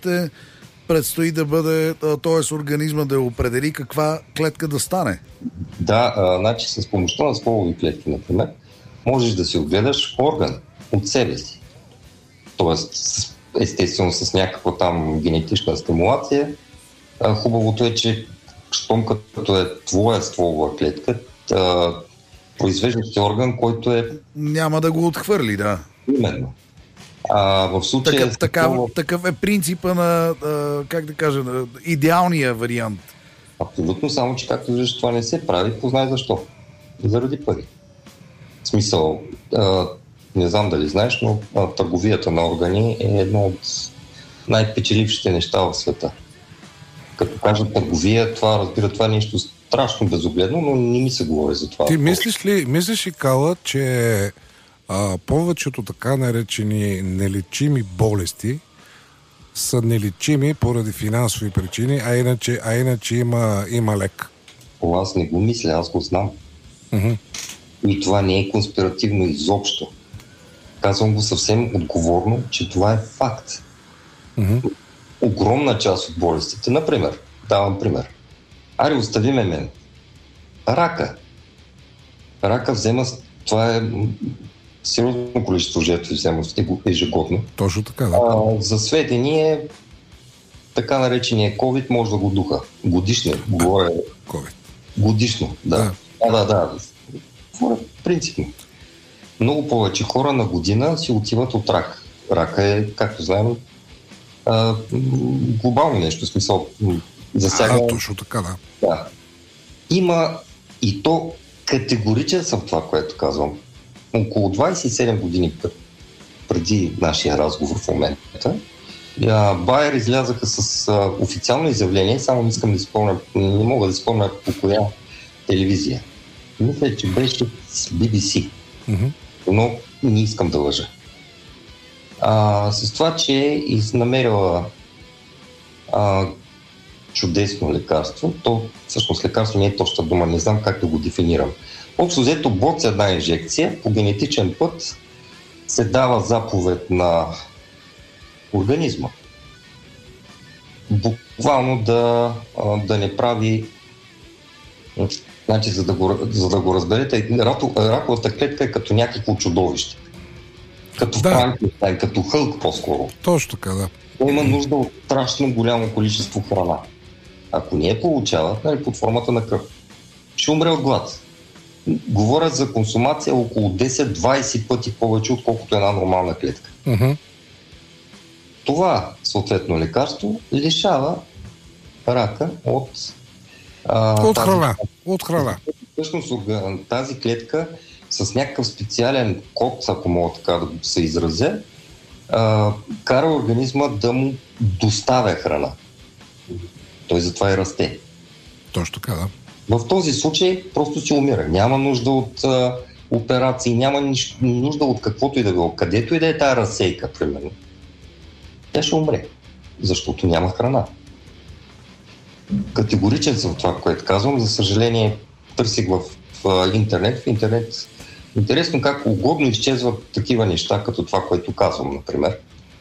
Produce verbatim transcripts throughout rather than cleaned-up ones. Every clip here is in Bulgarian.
още предстои да бъде, т.е. организма да определи каква клетка да стане. Да, а, значи с помощта на стволови клетки, например, можеш да си отгледаш орган от себе си. Тоест, естествено с някаква там генетична стимулация. А, хубавото е, че щом като е твоя стволова клетка, а, произвеждаш орган, който е... Няма да го отхвърли, да. Именно. А, в случая... Такъв, такъв, стволова... такъв е принципа на, а, как да кажа, на идеалния вариант. Абсолютно, само че както виждаш, това не се прави, познай защо. Заради пари. В смисъл, а, не знам дали знаеш, но а, търговията на органи е едно от най-печелившите неща в света. Като кажа търговия, това разбира, това е нещо страшно безогледно, но не ми се говори за това. Ти мислиш ли, мислиш ли, Кала, че а, повечето така наречени нелечими болести са нелечими поради финансови причини, а иначе, а иначе има, има лек? О, аз не го мисля, аз го знам. Uh-huh. И това не е конспиративно изобщо. Казвам го съвсем отговорно, че това е факт. Uh-huh. Огромна част от болестите, например, давам пример. Аре, остави ме мен. Рака. Рака взема, това е сериозно количество жертви взема ежегодно. Точно така, да. А, за сведение, така наречения COVID може да го духа. Годишно. Говоря. COVID. Годишно, да. Да, да, да. да. Това е принципно. Много повече хора на година си отиват от рак. Рака е, както знаем, а, глобално нещо, в смисъл засяга... А, точно така, да. Да. Има и то категоричен съм това, което казвам. Около двайсет и седем години преди нашия разговор в момента, Байер излязаха с а, официално изявление, само не искам да спомня, не мога да спомня по коя телевизия. Мисля, че беше с Би Би Си, Mm-hmm. но не искам да лъжа. А, с това, че е намерила а, чудесно лекарство, то всъщност лекарство не е точна дума, не знам как да го дефинирам. Общо взето бот с една инжекция по генетичен път се дава заповед на организма. Буквално да, да не прави... Значи, за да го, за да го разберете, раковата клетка е като някакво чудовище. Като да. Франкенщайн, като Хълк по-скоро. Точно така, да. Той има нужда от страшно голямо количество храна. Ако не я получава, нали, под формата на кръв, ще умре от глад. Говоря за консумация около десет-двайсет пъти повече, отколкото една нормална клетка. Uh-huh. Това, съответно, лекарство лишава рака от... А, от тази, храна. От храна. Всъщност тази клетка с някакъв специален код, ако мога така да се изразя, а, кара организма да му доставя храна. Той затова и расте. Точно така, да. В този случай просто си умира. Няма нужда от а, операции, няма ниш... нужда от каквото и да било. Където и да е тая разсейка, примерно. Тя ще умре, защото няма храна. Категоричен съм в това, което казвам. За съжаление, търсих в, в интернет. В интернет интересно как угодно изчезват такива неща, като това, което казвам, например.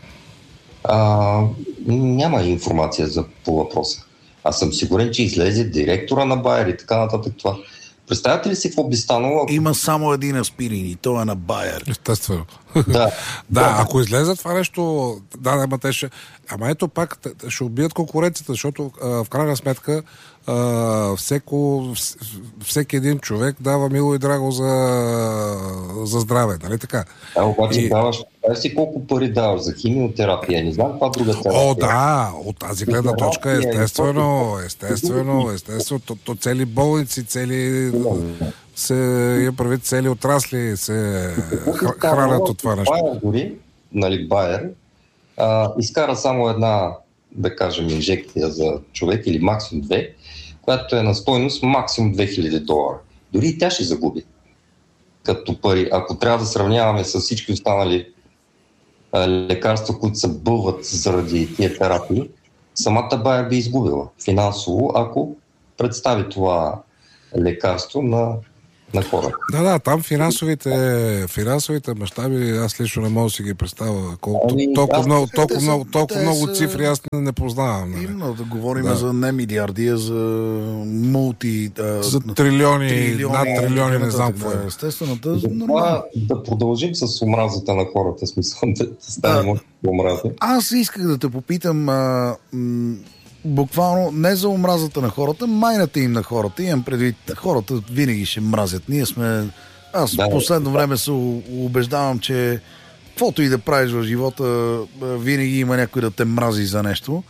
А, няма информация за, по въпроса. Аз съм сигурен, че излезе директора на Байер и така нататък това. Представяте ли си какво би станало? Ако... Има само един аспирин и той е на Байер. Естествено. Да. да, да, ако излезе това нещо, да, да, ама те ще... Ама ето пак ще убият конкуренцията, защото а, в крайна сметка а, всеко, всеки един човек дава мило и драго за, за здраве, нали така? А, обаче и... даваш, знаеш си колко пари даваш за химиотерапия, не знам каква друга терапия. О, да, от тази гледна точка естествено, естествено, естествено, то, то цели болници, цели... се я прави цели отрасли, се хранят от това нещо. Байер дори, нали, Байер, а, изкара само една, да кажем, инжекция за човек или максимум две, която е на стойност максимум две хиляди долара. Дори и тя ще загуби като пари. Ако трябва да сравняваме с всички останали а, лекарства, които се бълват заради тия терапии, самата Байер би изгубила финансово, ако представи това лекарство на на хората. Да, да, там финансовите, финансовите мащаби, аз лично не мога да си ги представя. Колко, Ами, толкова аз- много, толкова те много, са- толкова те много са- цифри аз не, не познавам. Нали. Именно да говорим Да. за не милиарди, а за мулти... А, За трилиони, над трилиони, не знам какво е. Естествено, да, нормално. Това да продължим с омразата на хората, смисъл да станем Да. от омраза. Аз исках да те попитам а, м, буквално не за омразата на хората, майната им на хората. Имам предвид, хората винаги ще мразят. Ние сме... Аз Да. в последно време се у- убеждавам, че каквото и да правиш в живота, а, винаги има някой да те мрази за нещо.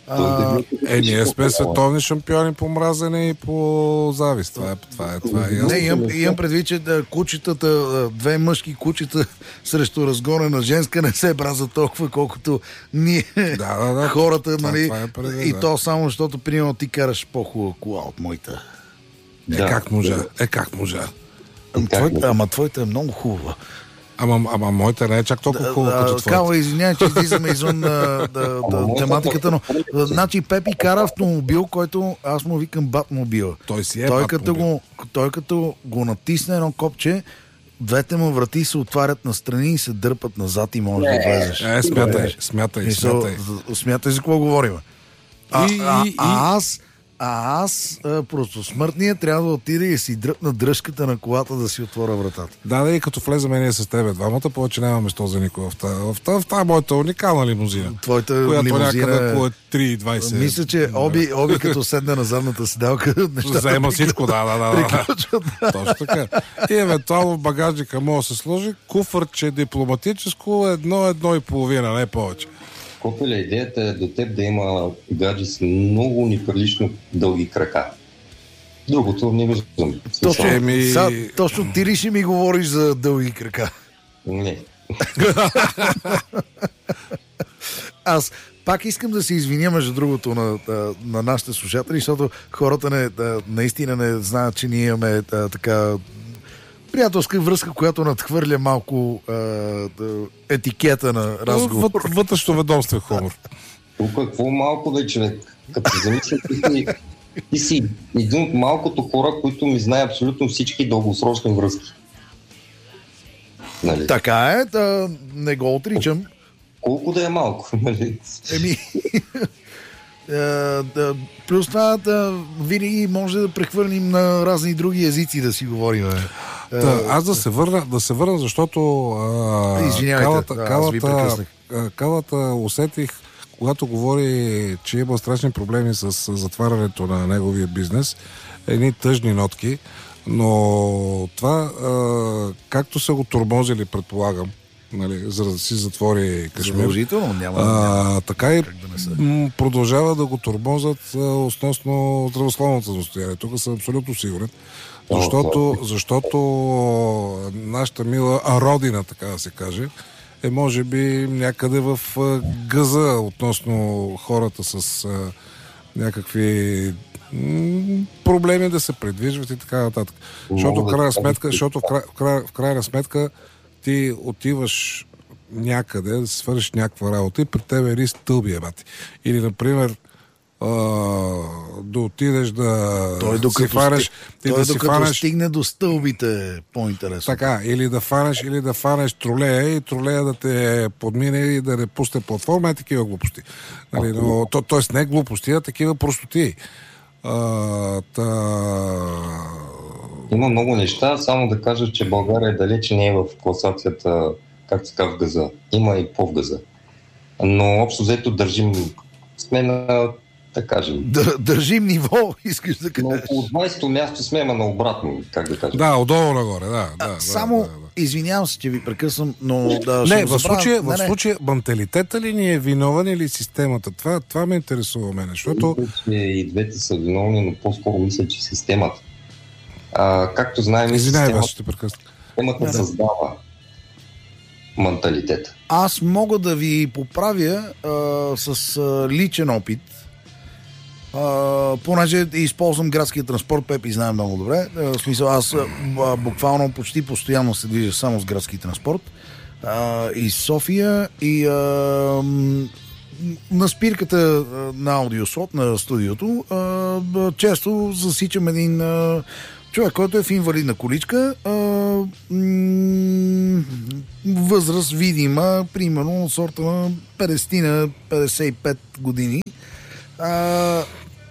А, Е, ние сме световни шампиони по мразене и по завист. Това е, това е, това е ясно. не, имам, имам предвид, че да, кучетата, а, две мъжки кучета срещу разгонена женска не се бразат толкова, колкото ние, Да, да, да. хората, Това- нали? това е преди, И да. то само, защото, примерно, ти караш по-хубава кола от моята. Е, Да. как можа? Е, как можа? Ама, как твоята, да? ама твоята е много хубава. Ама, ама моята не е чак толкова хубава като твоята. Кава, извинявай, че излизаме извън да, да, да, моята тематиката, но е- а, значи Пепи кара автомобил, който аз му викам Батмобила. Той си е той, Батмобил. като го, той като го натисне едно копче, двете му врати се отварят настрани и се дърпат назад и можеш да влезеш. Е, смятай, смятай, Мисъл, смятай. за- смятай за какво говорим. А, И- а, и- и- а аз, а аз а, просто смъртният трябва да отиде и си дръпна дръжката на колата да си отворя вратата. Да, да, и като влеземе ние с тебе двамата, повече няма место за никой в тази, в тази, в тази моята уникална лимузина. Твоята Която лимузина някъде е- около три и двайсет. Мисля, че Оби, Оби като седне на задната седалка, нещата Заема приключват. всичко, да, да, да. да. Приключват. Точно така. И евентуално в багажника може да се сложи куфърче дипломатическо едно, едно и половина, не повече. Колко ли идеята е до теб да има гадже с много неприлично дълги крака? Другото не виждам. Точно, Еми- са, точно ти ли ще ми говориш за дълги крака? Не. Аз пак искам да се извиня, между другото, на, на, на нашите слушатели, защото хората не, да, наистина не знаят, че ние имаме да, така приятелска връзка, която надхвърля малко а, да, етикета на разговор. Вът- Вътрешно ведомство е хумор. Тук какво малко да е човек? Като се замисля, ти си, ти си един от малкото хора, които ми знае абсолютно всички дългосрочни връзки. Нали? Така е, да, не го отричам. Колко да е малко? Нали? Еми, е, да, плюс това да, винаги може да прехвърлим на разни други езици да си говорим. Е. Да, аз да се върна, да се върна, защото а, Извинявайте, калата, да, аз ви калата, прекъснах. а, калата усетих, когато говори, че има страшни проблеми с, с затварянето на неговия бизнес, едни тъжни нотки, но това, а, както са го тормозили, предполагам, нали, за да си затвори Кашмир, Задължително няма. а, така и как да не са. м, продължава да го тормозят а, относно здравословното състояние. Тук съм абсолютно сигурен. Защото, защото нашата мила родина, така да се каже, е може би някъде в а, гъза относно хората с а, някакви м, проблеми да се придвижват и така нататък. Защото в да крайна кажа, сметка, че- защото в, край, в, край, в крайна сметка ти отиваш някъде да си свършиш някаква работа и при тебе риск тълби е, бати. Или, например, а, да отидеш да Той си докато, фанеш, сти... ти той да си докато фанеш стигне до стълбите е по-интересно. така, или да фанеш, или да фанеш тролея и тролея да те подмине и да не пусне платформа, е такива глупости. Нали, но, то, тоест не глупости, а такива простоти. А, та... Има много неща, само да кажа, че България далече не е в класацията, както се казва, в газа. Има и по-в-газа. Но общо взето държим, сме на, да кажем, Дър, държим ниво, искаш да на кажеш. около двайсето място сме, ама на обратно, как да кажем. Да, отдолу нагоре, да. да, да Само, да, да. извинявам се, че ви прекъсвам, но да ще Не, го в забравя. случая, Не, в не. случая менталитета ли ни е виновен или системата? Това, това ме интересува мен, защото Мисля, че и двете са виновни, но по-скоро мисля, че системата. А, както знаем, извинявай, системата, аз ще те прекъсна. системата Да. създава менталитета. Аз мога да ви поправя а, с а, личен опит, а, понеже използвам градския транспорт, Пепи знае много добре. А, в смисъл, аз а, буквално почти постоянно се движа само с градски транспорт. А, и София, и а, м, на спирката а, на аудиослот на студиото а, б- често засичам един а, човек, който е в инвалидна количка, а, м- възраст видима, примерно от сорта на петдесет на петдесет и пет години. А,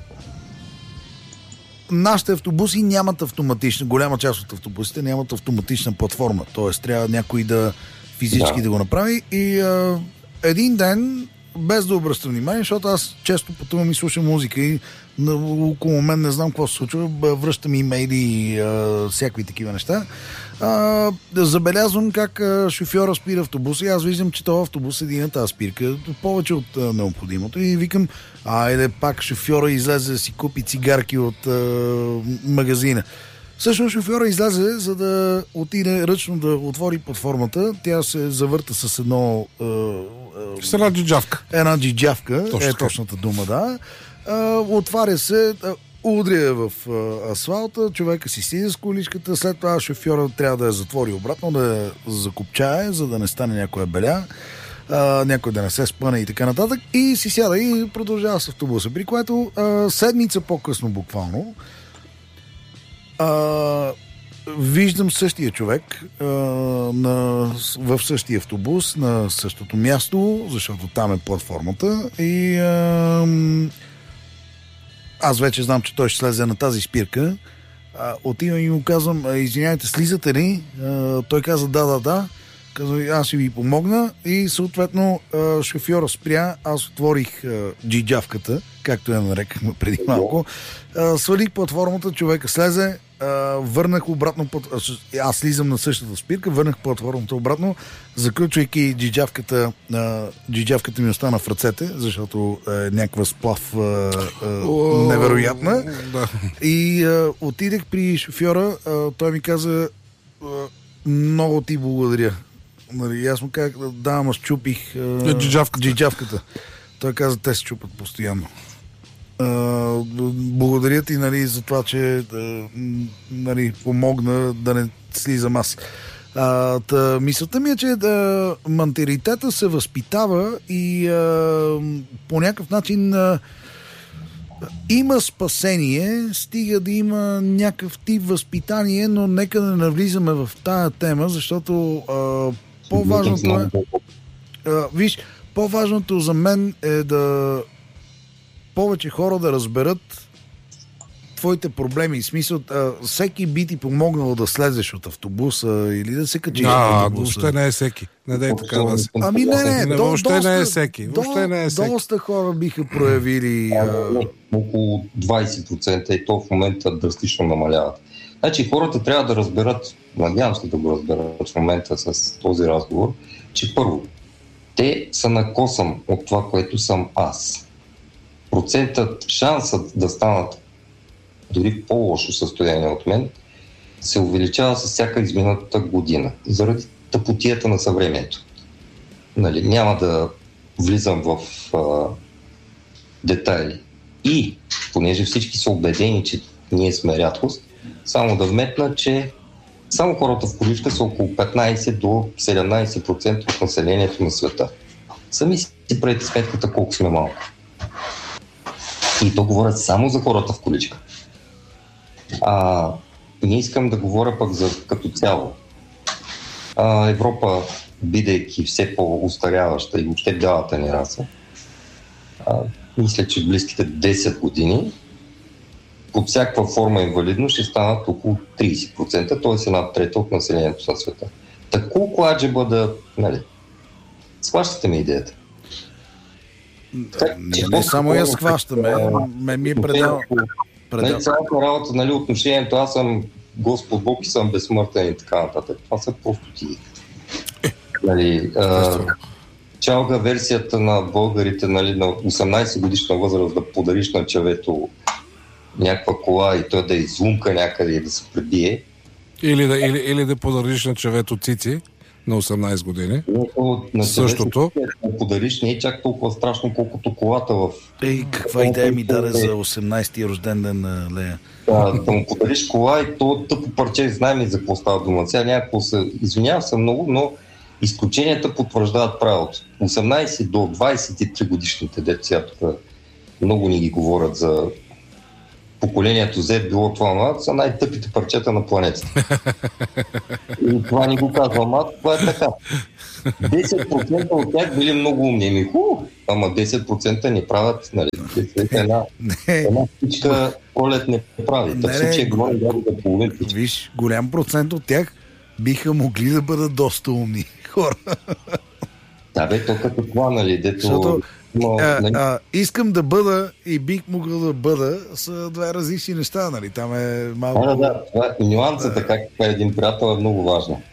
нашите автобуси нямат автоматична, голяма част от автобусите нямат автоматична платформа, т.е. трябва някой да физически да, да го направи и а, един ден, без да обръща внимание, защото аз често пътувам и слушам музика и на, около мен не знам какво се случва, връщам имейли и а, всякакви такива неща. А, забелязвам как а, шофьора спира автобуса и аз виждам, че този автобус е на тази спирка повече от а, необходимото и викам, айде пак шофьора излезе да си купи цигарки от а, магазина. Също шофьора излезе, за да отиде ръчно да отвори платформата. Тя се завърта с едно... Е, с една джиджавка. Една джиджавка, Точно е точната дума, да. Е, отваря се, удря в е, асфалта, човека си слиза с количката, след това шофьора трябва да я затвори обратно, да я закопчае, за да не стане някоя беля, е, някой да не се спъне и така нататък. И си сяда и продължава с автобуса, при което е, седмица по-късно буквално Uh, виждам същия човек uh, на, в същия автобус на същото място, защото там е платформата и uh, аз вече знам, че той ще слезе на тази спирка. Uh, отивам и му казвам, извиняйте, слизате ли? Uh, той каза да, да, да. Казва, аз ще ви помогна и съответно uh, шофьора спря, аз отворих uh, джиджавката, както я нарекахме преди малко. Uh, свалих платформата, човека слезе, Uh, върнах обратно, аз слизам на същата спирка, върнах платформата обратно, заключвайки джиджавката, uh, джиджавката ми остана в ръцете, защото е uh, някаква сплав uh, uh, невероятна. Да. И uh, отидех при шофьора, uh, той ми каза uh, много ти благодаря. Нали, аз му казах, да, ама щупих uh, джиджавката. джиджавката. Той каза, те се чупат постоянно. Uh, благодаря ти, нали, за това, че uh, нали, помогна да не слизам аз. Uh, та, мисълта ми е, че uh, менталитета се възпитава и uh, по някакъв начин uh, има спасение, стига да има някакъв тип възпитание, но нека да не навлизаме в тая тема, защото uh, по-важното е... Uh, виж, по-важното за мен е да повече хора да разберат твоите проблеми. В смисъл, а, всеки би ти помогнал да слезеш от автобуса или да се качиш от автобуса. автобуса. Въобще не е всеки. Не дай така да се. Ами не, не. не До, въобще доста, не е всеки. Въобще не е всеки. Доста хора биха проявили... А... Около двайсет процента и то в момента драстично намаляват. Значи хората трябва да разберат, надявам се да го разберат в момента с този разговор, че първо, те са на косъм от това, което съм аз. Процентът, шансът да станат дори в по-лошо състояние от мен се увеличава с всяка измината година, заради тъпотията на съвремието. Нали, няма да влизам в а, детайли. И, понеже всички са убедени, че ние сме рядкост, само да вметна, че само хората в количка са около петнайсет до седемнайсет процента от населението на света. Сами си правите сметката колко сме малко. И то говорят само за хората в количка. А, не искам да говоря пък за като цяло. А, Европа, бидейки все по-устаряваща и въобще бялата ни раса, а, мисля, че в близките десет години под всякаква форма инвалидност ще станат около трийсет процента, т.е. една трета от населението на света. Та колко аджеба да... Нали, схващате ми идеята? Ние не само я схващаме, ме ми е предал. Нали, цялата работа, нали, отношението, аз съм Господ Бог и съм безсмъртен и така нататък. Това са просто ти. Нали, а, чалга версията на българите, нали, на осемнайсет годишна възраст да подариш на човето някаква кола и той да излумка някъде и да се пребие. Или да, или, или да подариш на човето цици на осемнайсет години. На същото. Да подариш не е чак толкова страшно, колкото колата в... Ей, каква идея ми даде за осемнайсети рожден ден на Лея. Да, да му подариш кола и то тъпо парче, знаем ли за какво става дума. Сега някакво се... Извинявам се много, но изключенията потвърждават правилото. осемнайсет до двайсет и три годишните деца, тук много ни ги говорят за поколението Z било това, но са най-тъпите парчета на планетата. И това ни го казвам аз, това е така. десет процента от тях били много умни. Ми, ху, ама десет процента не правят, нали? Една, една птичка пролет не прави. Так случай говорим да половин птичка. Виж, голям процент от тях биха могли да бъдат доста умни хора. Да бе, то като това, нали, дето... Защото, но, а, нали... а, искам да бъда и бих могъл да бъда са две различни неща, нали? Там е малко... Да, да, това е нюансата, как е един приятел, е много важно.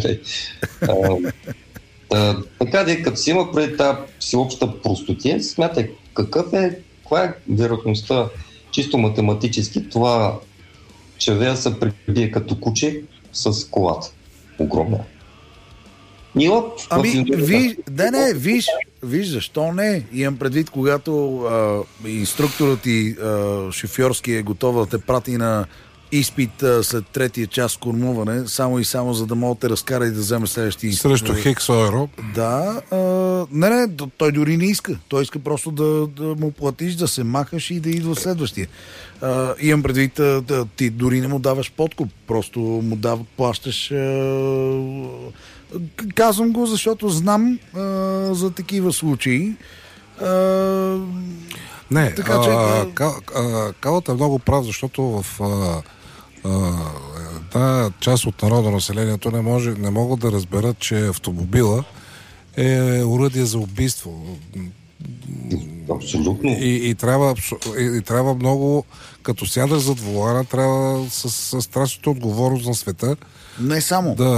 а, така де, като си има преди тази всеобща простотия, смятай какъв е, каква е вероятността чисто математически това човека се прибие като куче с колата. Огромна. И оп, ами, виж, да не, виж, виж, защо не? Имам предвид, когато а, инструкторът ти а, шофьорски е готов да те прати на изпит а, след третия час кормуване, само и само за да мога да те разкара и да вземе следващия изпит. Срещу Хикс Ойро. Да, а, не, не, той дори не иска. Той иска просто да, да му платиш, да се махаш и да идва следващия. А, имам предвид, да, ти дори не му даваш подкуп, просто му дав, плащаш... А, казвам го, защото знам а, за такива случаи. А, не, така, че, а, кал, а, Калът е много прав, защото в а, а, една част от народа населението не, може, не могат да разберат, че автомобила е оръдие за убийство. Абсолютно. И, и, трябва, и, и трябва много, като сядаш зад волана, трябва с, с страшната отговорност на света не само. Да,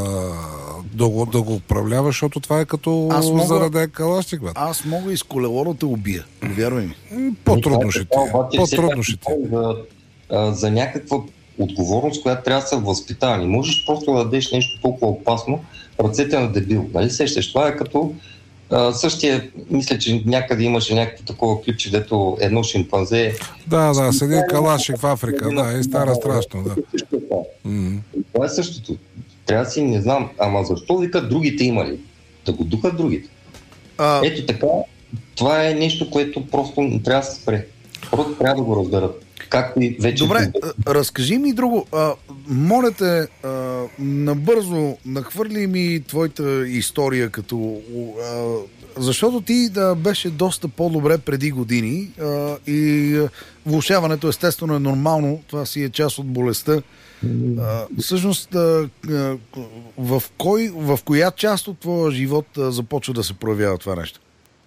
да, го, да го управлява, защото това е като мога, зараде калашник. Бе. Аз мога и с колело да те убия. Вярвай ми. По-трудно ще ти е. По-трудно ще ти е. За, за някаква отговорност, която трябва да се възпитава. Не можеш просто да дадеш нещо толкова опасно в ръцете на дебил. Нали сещаш? Това е като Uh, същия, мисля, че някъде имаше някакво такова клипче, дето едно шимпанзе... Да, да, седи калашик в Африка, да, и стара страшно, да. Mm-hmm. Това е същото. Трябва да си, не знам, ама защо викат другите имали? Да го духат другите. Uh... Ето така, това е нещо, което просто трябва да се спре. Просто трябва да го разберат. Както и вече... Добре, разкажи ми друго. А, моля те, а, набързо нахвърли ми твоята история, като... А, защото ти да беше доста по-добре преди години а, и влошаването естествено е нормално, това си е част от болестта. А, всъщност, а, в, кой, в коя част от твоя живот а, започва да се проявява това нещо?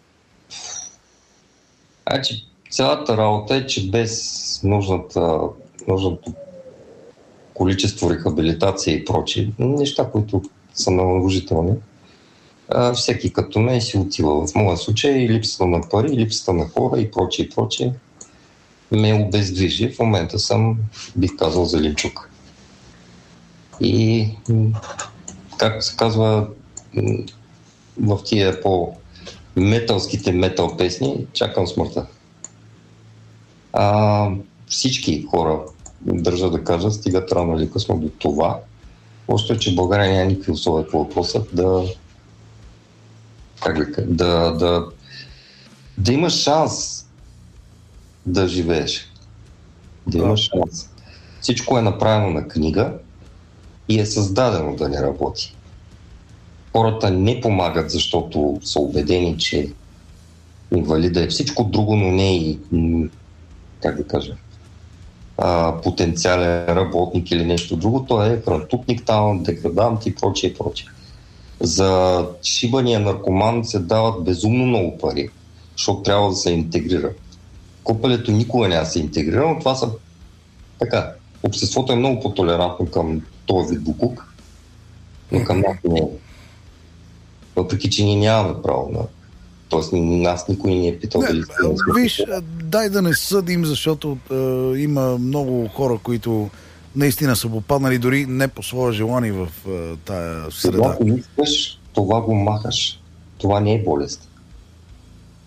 Значи, цялата работа е, че без нужната, нужното количество рехабилитация и прочие, неща, които са наложителни, всеки като мен си отива. В моя случай и липсата на пари, и липсата на хора и прочие, и прочие ме обездвижи. В момента съм, бих казал, зеленчук. И, както се казва, в тия по-металските метал песни, чакам смъртта. А, всички хора, държа да кажа, стигат рано или късно до това. Просто е, че в България няма никакви условия по въпроса да, как да, да, да, да имаш шанс да живееш. Да имаш шанс. Всичко е направено на книга и е създадено да не работи. Хората не помагат, защото са убедени, че инвалида е всичко друго, но не и, как да кажа, а, потенциален работник или нещо друго. Той е хрантутник, там, деградант и прочее и прочее. За шибания наркоман се дават безумно много пари, защото трябва да се интегрира. Копалето никога няма да се интегрира, но това са така. Обществото е много по-толерантно към този вид букук, но към нас не е. Въпреки, че ние нямаме право на... Тоест, нас никой не е питал дали... Виж, дай да не съдим, защото е, има много хора, които наистина са попаднали дори не по своя желание в е, тая среда. Когато искаш, това го махаш. Това не е болест.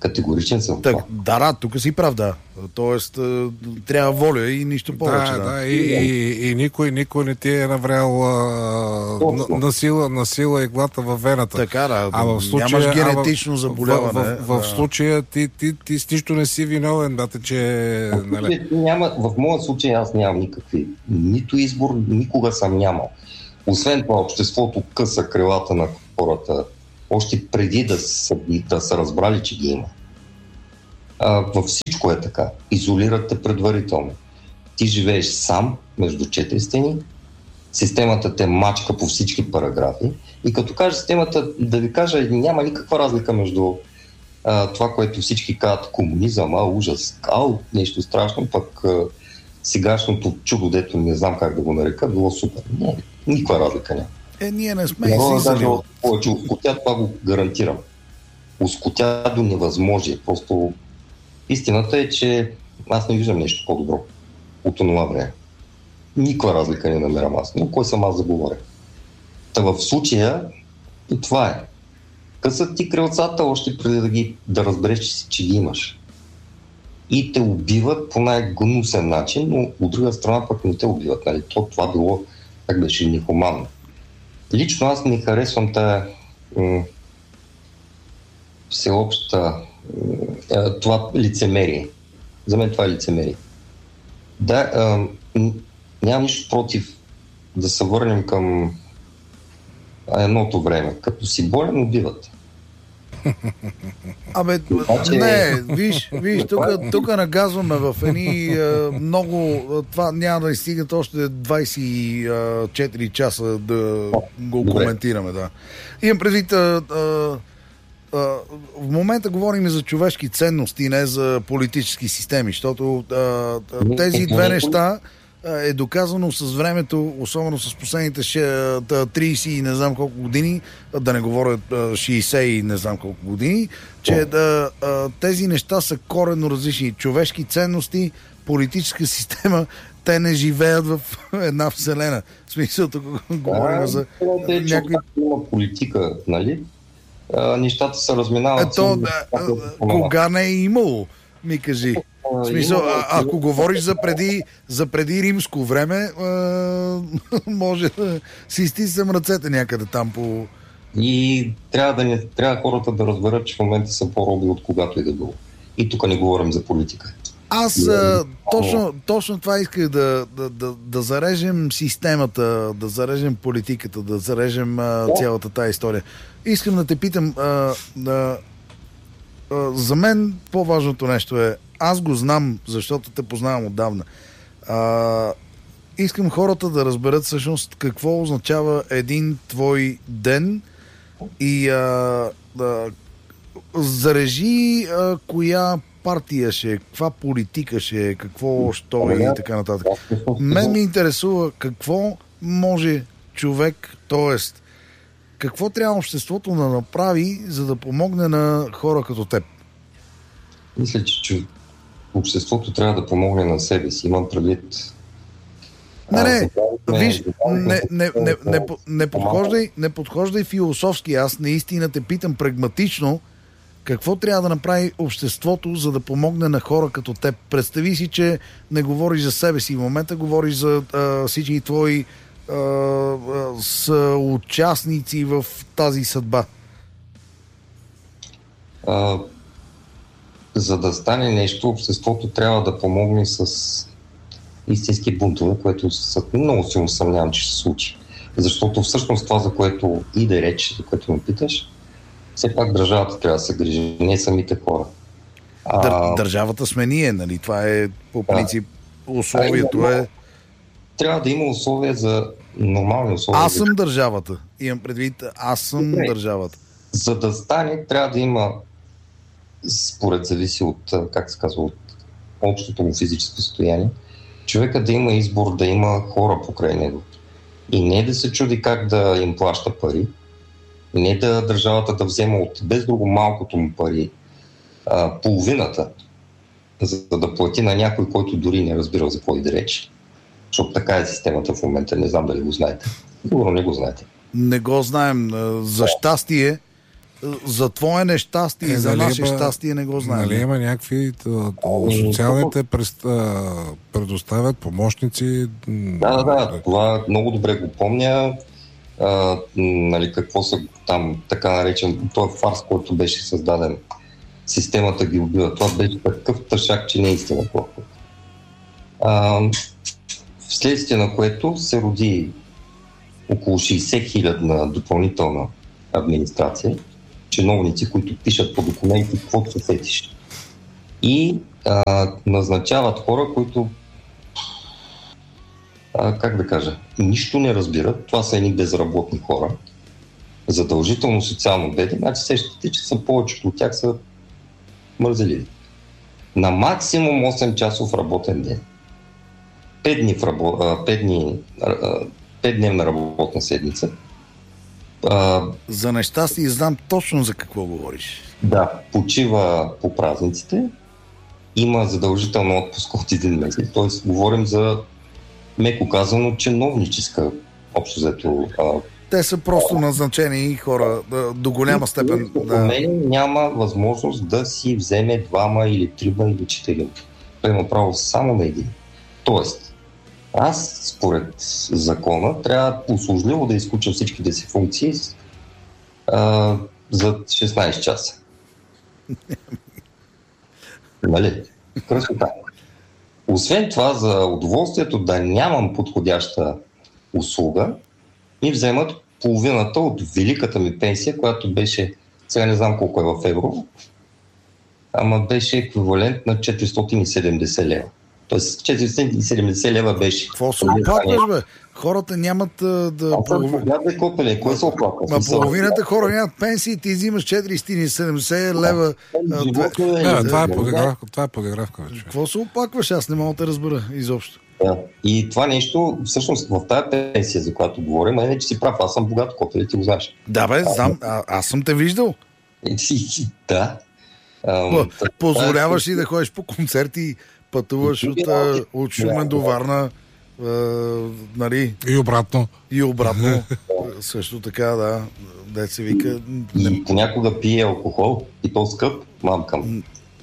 Категоричен съм. Так, да, да, тук си прав, да. Тоест, а, трябва воля и нищо повече. Да, да, да. И, и, и никой, никой не ти е наврял а, на, на, сила, на сила иглата във вената. Така, да. А в случая, нямаш генетично в, заболяване. В, в, в, в случая ти, ти, ти с нищо не си виновен, бате, че... Нали? Няма, в моя случай аз нямам никакви. Нито избор, никога съм нямал. Освен това, обществото къса крилата на хората още преди да са, да са разбрали, че ги има. А, във всичко е така. Изолират те предварително. Ти живееш сам между четири стени, системата те мачка по всички параграфи и като кажа системата, да ви кажа, няма никаква разлика между а, това, което всички казват комунизъм, а ужас, ау, нещо страшно, пък а, сегашното чудо, дето не знам как да го нарека, било супер. Не, никаква разлика няма. Е, ние не сме Народа излизали. даже повече ускотя, това го гарантирам. Ускотя до невъзможие. Просто истината е, че аз не виждам нещо по-добро от това време. Никаква разлика не намерам аз. Но кой съм аз да говоря? Та в случая и това е. Късат ти крилцата още преди да, ги, да разбереш, че, че ги имаш. И те убиват по най-гнусен начин, но от друга страна пък не те убиват. Нали? То, това било, как беше, нехуманно. Лично аз не харесвам тая м- всеобща м- това лицемерие. За мен това е лицемерие. Да, м- нямам нищо против да се върнем към едното време. Като си болен, убиват. Абе, Значи... не, виж, виж, тук, тук нагазваме в едни е, много, това няма да стигат още двайсет и четири часа да го коментираме, да. Имам предвид, е, е, е, в момента говорим за човешки ценности, не за политически системи, защото е, тези две неща е доказано с времето, особено с последните трийсет и не знам колко години, да не говоря шейсет и не знам колко години, че да, тези неща са коренно различни. Човешки ценности, политическа система, те не живеят в една вселена. В смисъл, тук говорим за някакви... Има политика, нали? А, нещата се разминават. Ето, да, кога не е имало, ми кажи. В смисъл, а, ако говориш за преди, за преди римско време, а, може да си стиснем ръцете някъде там по... И трябва, да не, трябва хората да разберат, че в момента са по-роби от когато и да било. И тук не говорим за политика. Аз а, точно, точно това исках да, да, да, да зарежем системата, да зарежем политиката, да зарежем а, цялата тая история. Искам да те питам, а, а, а, за мен по-важното нещо е, аз го знам, защото те познавам отдавна. А, искам хората да разберат всъщност какво означава един твой ден и а, да, зарежи а, коя партия ще е, каква политика ще е, какво що е и така нататък. Мен ми интересува какво може човек, т.е. какво трябва обществото да направи, за да помогне на хора като теб. Мисля, че обществото трябва да помогне на себе си. Имам предвид... Не, не, виж, не, не, не, не, не, подхождай, не подхождай философски. Аз наистина те питам прагматично какво трябва да направи обществото, за да помогне на хора като теб. Представи си, че не говориш за себе си в момента, говориш за а, всички твои а, а, съучастници в тази съдба. А, за да стане нещо, обществото трябва да помогне с истински бунтове, което много силно съмнявам, че ще се случи. Защото всъщност това, за което и да реч, за което ме питаш, все пак държавата трябва да се грижи, не самите хора. А... Държавата сме ние, нали? Това е по принцип условието е... Трябва да има условия за нормални условия. Аз съм държавата. Имам предвид, аз съм не, държавата. За да стане, трябва да има, според зависи от, как се казва, от общото му физическо състояние, човека да има избор, да има хора покрай него. И не да се чуди как да им плаща пари, не да държавата да взема от без друго малкото му пари а, половината, за да плати на някой, който дори не разбира за какво и да речи. Защото така е системата в момента. Не знам дали го знаете. Сигурно не го знаете. Не го знаем. За щастие за твое нещастие и Е, за нали наше има- щастие не го знаем. Нали има някакви... т- т- Социалните през- а, предоставят помощници. Да, да, да. Това много добре го помня. А, нали, какво са там така наречен, този фарс, който беше създаден. Системата ги убива. Това беше такъв тъшак, че не е истина. А, вследствие на което се роди около шейсет хилядна допълнителна администрация, чиновници, които пишат по документи каквото се сетиш. И а, назначават хора, които а, как да кажа, нищо не разбират. Това са едни безработни хора, задължително социално бедни. Значи сещате, че са повечето от тях са мързеливи. На максимум осем часов работен ден. пет дни в рабо... пет дни... пет дневна работна седмица. А, За нещастие знам точно за какво говориш. да, почива по празниците, има задължително отпуск от един месец. Т.е. говорим за, меко казано, чиновническа общо взето. а, Те са просто назначени хора да, до голяма степен. По Да. мен няма възможност да си вземе двама или трима или четирима. Той има право само на един. Тоест, аз според закона трябва услужливо да изключа всичките си функции а, за шестнайсет часа. Нали? Красота. Освен това, за удоволствието да нямам подходяща услуга, ми вземат половината от великата ми пенсия, която беше, сега не знам колко е в евро, ама беше еквивалент на четиристотин и седемдесет лева. Тоест четиристотин и седемдесет лева беше. Какво се оплакваш, бе? Хората нямат а, да... Аз съм поглядна копеле, кой се оплаква? Ма половината хора нямат пенсии, ти взимаш четиристотин и седемдесет лева. а, две- Да, това е подигравка, това е подигравка вече. Какво се оплакваш? Аз не мога да те разбера изобщо. Да. И това нещо, всъщност в тази пенсия, за която говорим, е, че си прав, аз съм богат копеле, ти го знаеш. Да, бе, знам. А, аз съм те виждал. И, и, да. П- Позволяваш ли да ходиш по концерти, пътуваш от, а, от Шумен до Варна, а, нали, И обратно. и обратно. Също така, да. Де се вика. И понякога пие алкохол, и то скъп, мамкам.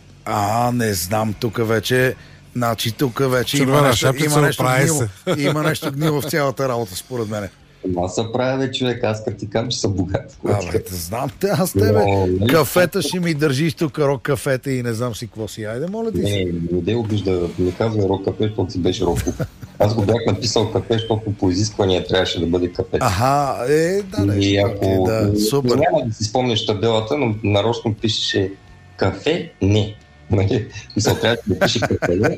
А, не знам, тук вече. Значи тук вече има Червена нещо, шапица, има нещо оправи гнило. се. Има нещо гнило в цялата работа, според мен. Аз се правя, бе, човек, аз като ти кажа, че съм богат. Абе, те знам те, аз тебе. Но, Кафета ще ми държиш тук, рок кафета и не знам си какво си. Айде, моля ти Не, се. не де обижда, не казва рок кафе, защото си беше рок. Аз го бях написал кафе, защото по изисквания трябваше да бъде кафе. Аха, е, да, не. И ако Окей, да, супер. няма да си спомняш табелата, но нарочно пишеше кафе, не. Нали? Мисъл, трябваше да пише кафе, не.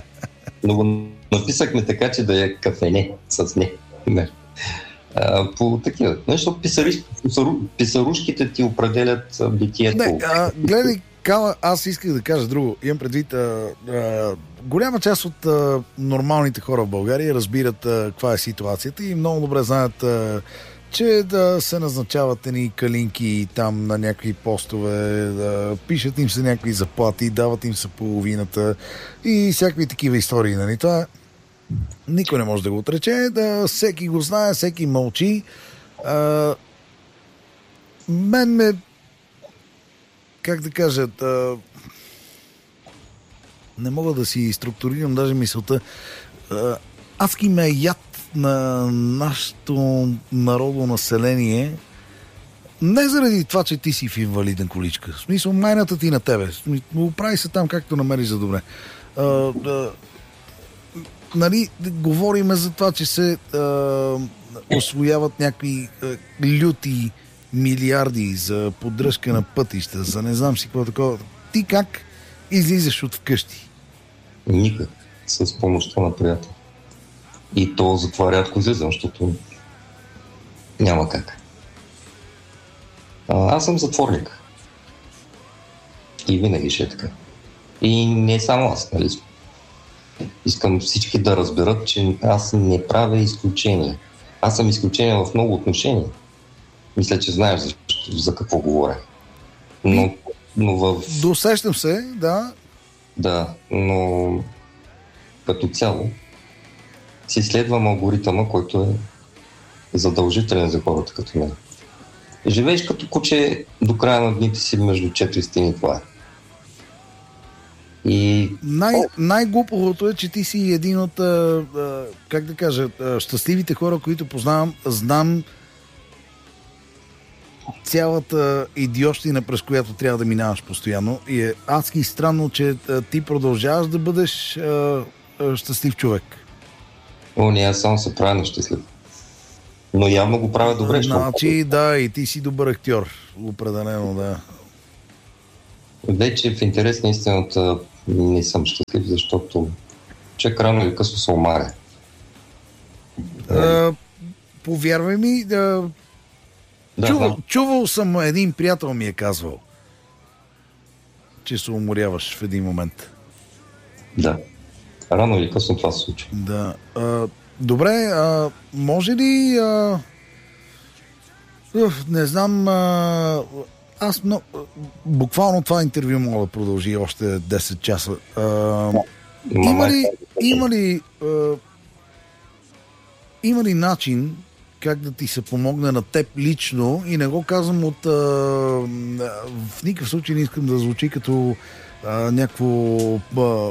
Но го написахме така, че да е кафе, не, с не. Не. А, по такива. Нещо писари, писару, писарушките ти определят а, битието. Не, а, гледай, Кала, аз исках да кажа друго. Имам предвид, а, а, голяма част от а, нормалните хора в България разбират а, каква е ситуацията и много добре знаят, а, че да се назначават едни калинки там на някакви постове, да пишат им се някакви заплати, дават им се половината и всякакви такива истории. Нали? Това никой не може да го отрече, да всеки го знае, всеки мълчи. А, мен ме как да кажа, а, не мога да си структурирам даже мисълта. А, адски ме е яд на нашето народно население, не заради това, че ти си в инвалиден количка. В смисъл, майната ти на тебе. Оправи се там, както намериш за добре. А, а, нали, говориме за това, че се а, освояват някакви а, люти милиарди за поддръжка на пътища, за не знам си какво такова. Ти как излизаш от вкъщи? Никак. С помощта на приятел. И то затова рядко излизам, защото няма как. А, аз съм затворник. И винаги ще е така. И не само аз, нали? Искам всички да разберат, че аз не правя изключение. Аз съм изключение в много отношения. Мисля, че знаеш за, за какво говоря. Но, но в... Досещам се, да. Да, но като цяло си следвам алгоритъма, който е задължителен за хората като мен. Живееш като куче до края на дните си между четири стени, това е. И... Най- най-глупавото е, че ти си един от, а, а, как да кажа, а, щастливите хора, които познавам. Знам цялата идиощина, през която трябва да минаваш постоянно. И е адски странно, че а, ти продължаваш да бъдеш а, а, щастлив човек. О, не, аз само се правя на щастлив. Но явно го правя добре. Значи, да, и ти си добър актьор. Определено, да. Вече в интерес на истината не съм щастлив, защото човек рано или късно се омаря. А, повярвай ми, да, Да, чувал, да. чувал съм, един приятел ми е казвал, че се уморяваш в един момент. Да. Рано или късно това се случва. Да. А, добре, а, може ли... А, уф, не знам... А, аз много... Буквално това интервю мога да продължи още десет часа. А, има ли... Има ли... А, има ли начин как да ти се помогне на теб лично, и не го казвам от... А, в никакъв случай не искам да звучи като а, някакво... А,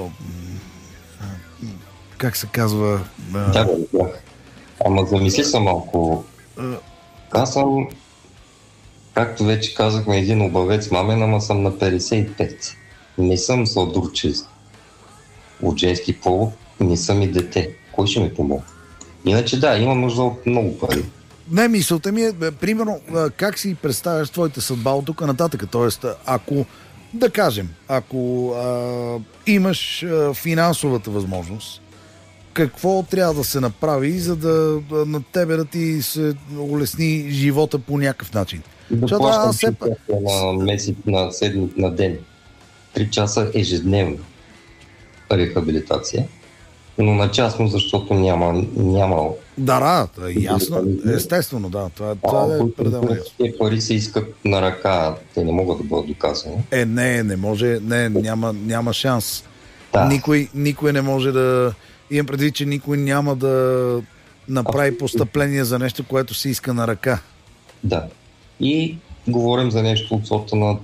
как се казва... А, Да, да. Ама замисли се малко. Аз съм, както вече казахме, един обавец мамен, ама съм на петдесет и пет. Не съм сладурчест от женски пол, не съм и дете. Кой ще ми помогне? Иначе да, имам нужда от много пари. Не, мисълта ми е, бе, примерно, а, как си представяш твоята съдба от тук нататък? Тоест, ако, да кажем, ако а, имаш а, финансовата възможност, какво трябва да се направи, за да, да на тебе да ти се улесни живота по някакъв начин? Да Защото плащам аз все пак- три часа на месец, на седмица, на ден. Три часа ежедневно рехабилитация. Но на частно, защото няма, няма Да, да, ясно, естествено, да. Това, това е пределно ясно. Те пари се искат на ръка, те не могат да бъдат доказани. Е, не, не може, не, няма, няма шанс. Да. Никой, никой не може да... Имам предвид, че никой няма да направи постъпление за нещо, което се иска на ръка. Да. И говорим за нещо от сорта на...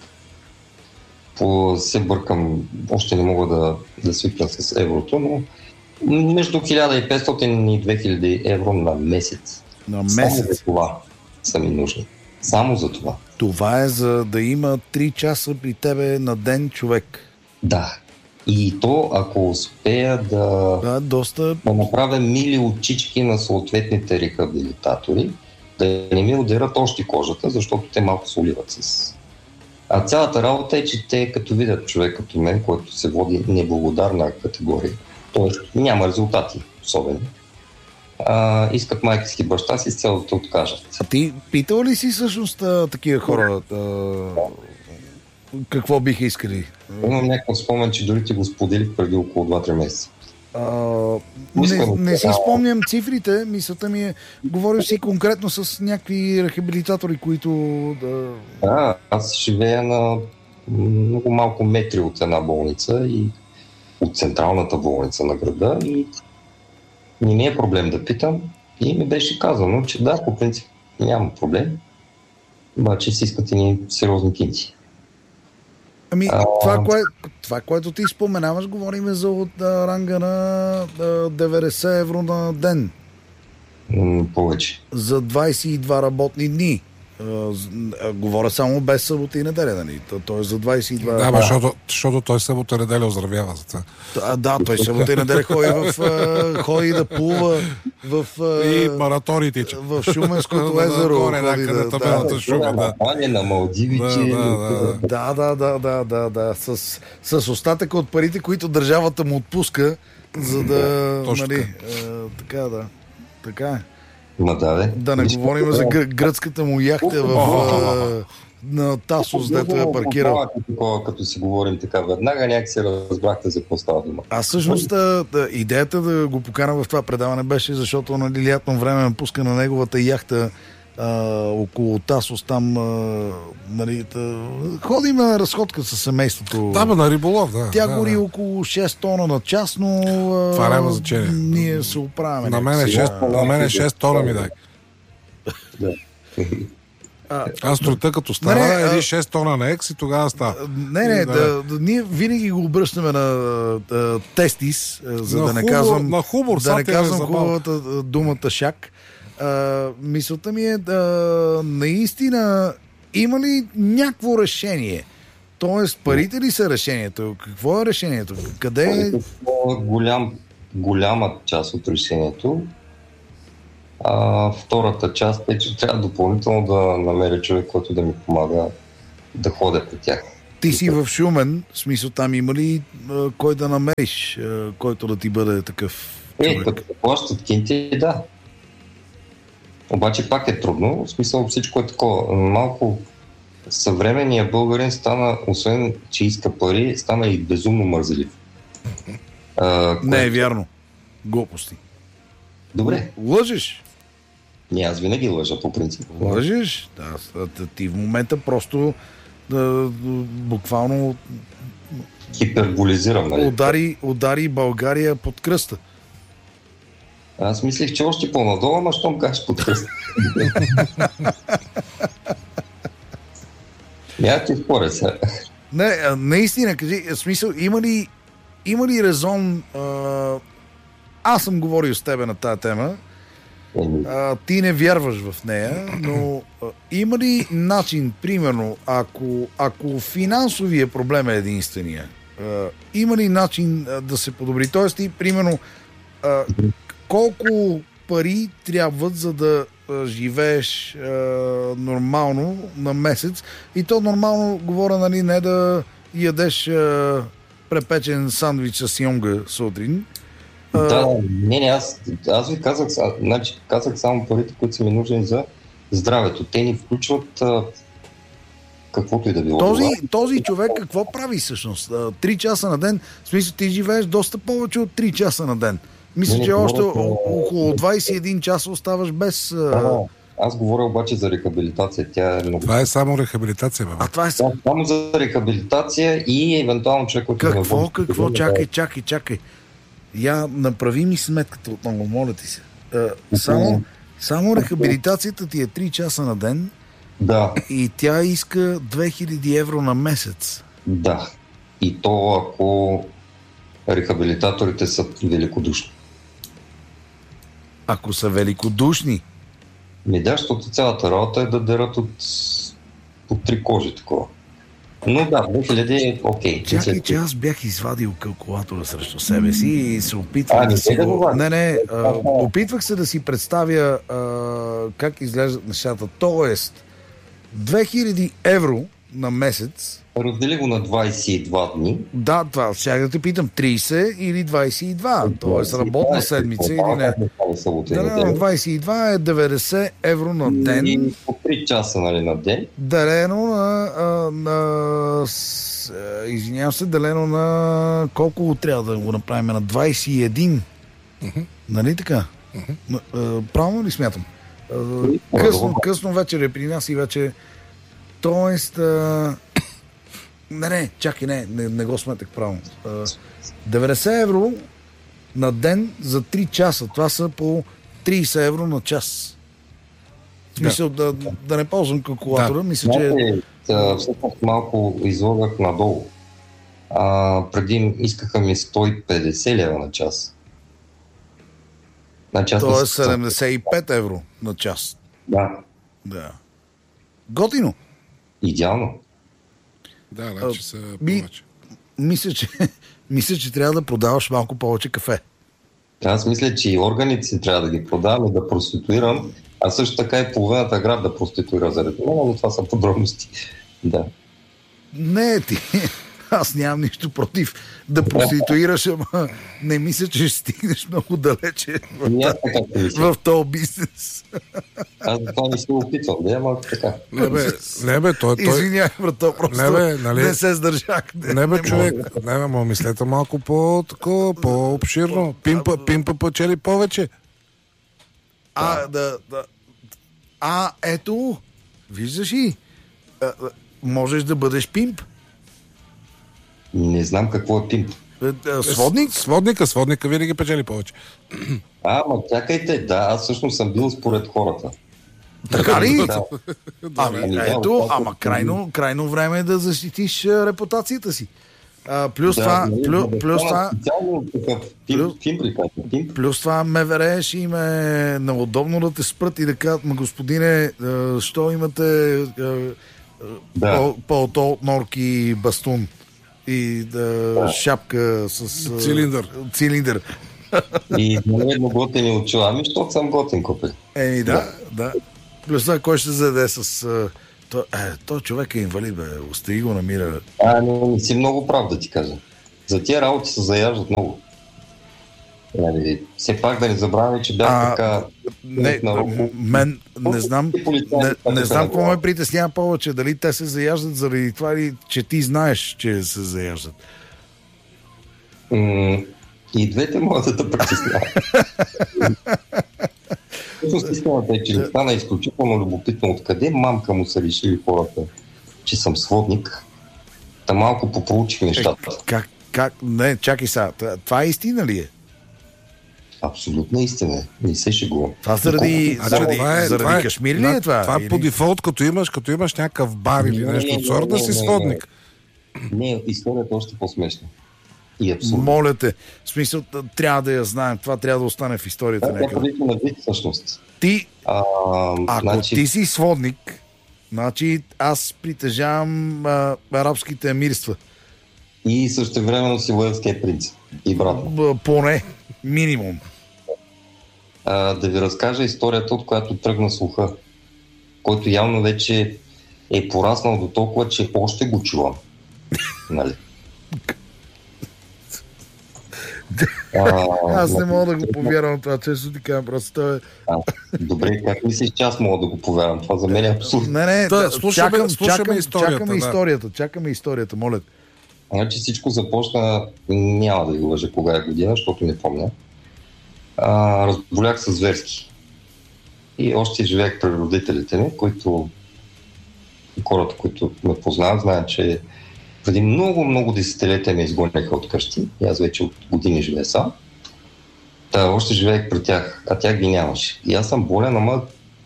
По... се бъркам, още не мога да, да свикна с еврото, но между хиляда и петстотин и две хиляди евро на месец. На Само месец. за това са ми нужни. Само за това. Това е за да има три часа при тебе на ден човек. Да. И то, ако успея да, Да, доста... да направя мили очички на съответните рехабилитатори, да не ми удерат още кожата, защото те малко се уливат с... А цялата работа е, че те като видят човек като мен, който се води неблагодарна категория, т.е. няма резултати особено, а, искат майка си баща си с цел да те откажат. А ти питал ли си всъщност а, такива хора а, какво биха искали? Имам някакъв спомен, че дори ти го споделих преди около два-три месеца. А, не, не си спомням цифрите, мисълта ми е, говориш си конкретно с някакви рехабилитатори, които да... Да, аз живея на много малко метри от една болница и от централната болница на града и не ми е проблем да питам и ми беше казано, че да, по принцип няма проблем, обаче си искат и ни сериозни кинти. Ами, А... това, кое, това, което ти споменаваш, говорим за от а, ранга на а, деветдесет евро на ден. М, повече. За двайсет и два работни дни. А, з- а, говоря само без събота и неделя, нали? То- Тоест за двайсет и два... Да, бе, защото, защото той събота неделя оздравява за това. А, да, той събота и неделя ходи, в, а, ходи да плува в, а, И маратони тича. в Шуменското езеро. Горе, ходи някъде да- табелата да. Шумен, да. Ане на Малдивите. Да, да, да. Да, да, да, да, да, да. С, с остатъка от парите, които държавата му отпуска, за да... Точно нали, а, така, да. Така е. Ма да, бе. Да не Виж, говорим какво за е. гр- гръцката му яхта в, а, на Тасос, дето е паркирал. Малко такова, като си говорим така веднага, някак се разбрахте за какво става дума. А всъщност а, да, идеята да го покана в това предаване беше, защото нали, лятно време пуска на неговата яхта а, около Тасос, там а, нали, да, ходим на разходка с семейството. Да, бе, на риболов, да. Тя да, гори да. около шест тона на час, но а, Това няма значение. ние се оправяме. На мен е някакси. шест, на мен е шест тона ми дай. Да. А, Аз трудта като стара, Не, не, а- един шест тона на екс и тогава става. Не, не, да, да, ние винаги го обръщаме на а, тестис, а, за На да не хумор- казвам, на хумор, да не сатира е казвам забавно. хубавата а, думата шак. А, мисълта ми е да наистина има ли някакво решение? Тоест, парите ли са решението? Какво е решението? Къде е? Голям, голяма част от решението. А, втората част е, че трябва допълнително да намеря човек, който да ми помага да ходя по тях. Ти си в Шумен, в смисъл там има ли а, кой да намериш, а, който да ти бъде такъв Е, човек? като плащат кинти, да. Обаче пак е трудно, в смисъл всичко е такова. Малко съвременният българин стана, освен че иска пари, стана и безумно мързелив. А, Не е което- вярно. Глупости. Добре, Лъжеш. не, аз винаги лъжа по принцип. Лъжеш? Да, с- т- ти в момента просто да, буквално Хиперболизирам, нали? удари, удари България под кръста. Аз мислих, че още по-надолу, ама щом кажеш под кръст. Няма ти споря сега. Не, а, наистина, кажи, в смисъл, има ли, има ли резон? А, аз съм говорил с тебе на тази тема, Еми, а, ти не вярваш в нея, но а, има ли начин, примерно, ако, ако финансовия проблем е единствения, а, има ли начин а, да се подобри? Тоест, ти, примерно, а, колко пари трябват, за да а, живееш а, нормално на месец? И то нормално говоря, нали, не да ядеш а, препечен сандвич с йонга сутрин. А, да, не, не, аз, аз ви казах, са- значи, казах само парите, които са ми нужни за здравето. Те ни включват а, каквото и да било. Този, това. този човек какво прави всъщност? А, Три часа на ден, в смисъл ти живееш доста повече от три часа на ден. Мисля, Не, не, че още говоря, о- около двайсет и един часа оставаш без... Да, А, да. Аз говоря обаче за рехабилитация. Тя е много. Това е само рехабилитация, бе. а това е... Да, само за рехабилитация и евентуално човек, който... Какво, не какво? може да- Чакай, чакай, чакай. Я направи ми сметката отново, моля ти се. А, само, само рехабилитацията ти е три часа на ден Да, и тя иска две хиляди евро на месец. да. И то ако рехабилитаторите са великодушни. Ако са великодушни. Ми да, защото цялата работа е да дерат от по три кожи такова. Но да, две хиляди е окей. Чакай, Мисля, че аз бях извадил калкулатора срещу себе си и се опитвах А, да не си те да го... го Не, не, а, А, опитвах се да си представя а, как изглеждат нещата. Тоест, две хиляди евро на месец, Раздели го на двайсет и два дни. да, това, сега да те питам, трийсет или двайсет и два, тоест работна седмица или не. Да, не, на двайсет и два е деветдесет евро на ден, И по три часа, нали, на ден. делено на, а, на с, а, извинявам се, делено на колко трябва да го направим, на двайсет и един. Нали така? М- а, Правилно ли смятам? А, Късно, късно вечер е при нас и вече... Тоест... а, Не, не, чакай, не, не, не го сметах правилно. А, деветдесет евро на ден за три часа. Това са по трийсет евро на час. В смисъл да, да не ползвам калкулатора, Да. мисля, че... Знаете, а, всъщност малко излагах надолу. А, преди искаха ми сто и петдесет лева на час. Значи аз То е мисля, седемдесет и пет евро на час. Да, Да. Готино. идеално. Да, значи са би- повече. Мисля, че, мисля, че трябва да продаваш малко повече кафе. Аз мисля, че и органите си трябва да ги продавам и да проституирам, а също така и половината град да проституира заради мен, но това са подробности. Да. Не, ти. Аз нямам нищо против да проституираш, ама не мисля, че ще стигнеш много далече в, И аз та- така си мисля. в този бизнес. Аз за това не се опитвам, да, ама така. Не бе, не бе, той, той, Извинявай, брато, просто Не, бе, нали- не се сдържах. не бе, човек, не бе, ма мислете малко по-такова, по-обширно. Пимпа, пимпа печели повече. А, да, да. А, ето, виждаш ли, а, а, можеш да бъдеш пимп. Не знам какво е пимп. Е, е, Сводник? Сводника, сводника винаги печели повече. А, ма чакайте, да, аз всъщност съм бил според хората. Така ли? Да. Ами, Ами, да, ето, да, ама да. крайно, крайно време е да защитиш а, репутацията си. А, плюс Да, това, нали, плюс, за да плюс стана това, специално такъв плюс- тип, тим приказва, тим. плюс това МВР ще им е неудобно да те спрат и да кажат, ма господине, а, що имате а, Да. пъл- пълто от норки бастун и да, шапка с а, Цилиндър. цилиндър. И едно готини очила. Ами, защото съм готин, копе. Еми да, да. Плюс това, кой ще заде с... А, то, е, той човек е инвалид, бе. Остави го намира. А, но не си много прав да ти кажа. За тия работи се заяждат много. Нали, все пак да не забравяме, че бях А, така... Не, на руко. мен не знам, не, не знам какво ме притеснява повече. Дали те се заяждат заради това или че ти знаеш, че се заяждат. М- И двете могат да те притесняват. Всъщност истината е, че ми стана изключително любопитно откъде мамка му са решили хората, че съм сводник. Та малко попроучих нещата. Как, как, не, чакай сега. Това- Това е истина ли е? Абсолютна истина. Не се шегувам. Това заради, А, заради, това е- заради това е- Кашмир ли е това? Това Или- по дефолт, като имаш, като имаш някакъв бар или Не, нещо не, от сорта, да не, си не, сводник. Не, историята е още по-смешна. И абсурдна. Моля те. В смисъл, трябва да я знаем. Това трябва да остане в историята Това е някъде. прилично на вид, всъщност. Ти, А, ако значи, ти си сводник, значи аз притежавам а, арабските емирства. И същевременно си уелския принцип. И братно. Б- Поне, минимум. А, да ви разкажа историята, от която тръгна слуха, който явно вече е пораснал до толкова, че още го чувам. Нали? А, Аз не мога да го повярвам това, често ти кажа, просто той е... а, добре, как мислиш, че аз мога да го повярвам? Това за мен е абсурд. Не, не, Да, да, слушаме- чакам, слушаме чакам, историята, чакаме да. историята, чакаме историята, моля. те. Значи всичко започна, няма да ви лъжа кога е година, защото не помня. А, разболях се зверски. И още живеех при родителите ми, които хората, които ме познават, знаят, че преди много, много десетилетия ме изгоняха от къщи. И аз вече от години живея сам. Та, още живеех при тях, а тях ги нямаше. И аз съм болен, ама